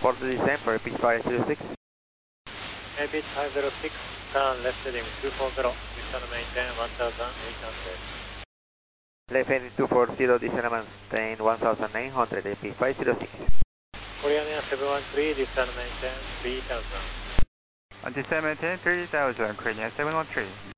for the descent for pitch 506. Pitch 506, turn left heading 240, descend maintain 1800. Left heading 240, descend maintain 1800, pitch 506. Korean Air 713, descend maintain 3000. Descend maintain 3000, Korean Air 713.